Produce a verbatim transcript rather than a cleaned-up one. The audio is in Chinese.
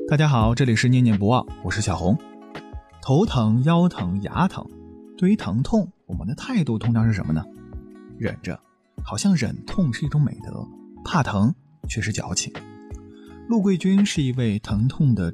大家好，这里是念念不忘，我是小红。头疼、腰疼、牙疼，对于疼痛，我们的态度通常是什么呢？忍着，好像忍痛是一种美德，怕疼却是矫情。陆桂军是一位疼痛的